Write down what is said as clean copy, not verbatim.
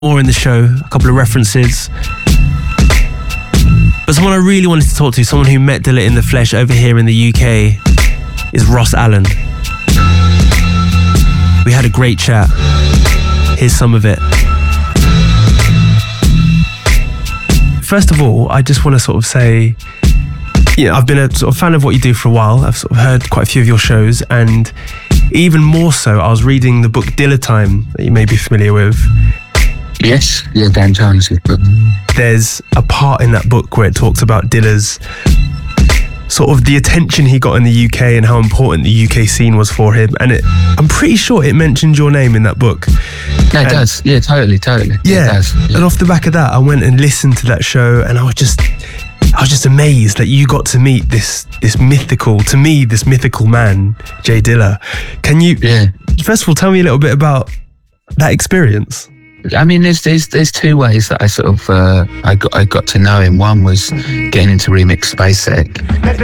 more in the show, a couple of references. But someone I really wanted to talk to, someone who met Dilla in the flesh over here in the UK, is Ross Allen. We had a great chat. Here's some of it. First of all, I just want to sort of say, I've been a sort of fan of what you do for a while. I've sort of heard quite a few of your shows, and even more so, I was reading the book Dilla Time that you may be familiar with. Yes, yeah, Dan Jones' book. There's a part in that book where it talks about Dilla's sort of the attention he got in the UK and how important the UK scene was for him. And I'm pretty sure it mentions your name in that book. No, it does. Yeah, totally. Yeah. It does. Yeah. And off the back of that, I went and listened to that show, and I was just amazed that you got to meet this mythical man, J Dilla. Can you, first of all, tell me a little bit about that experience? I mean, there's two ways that I sort of I got to know him. One was getting into Remix Spacek.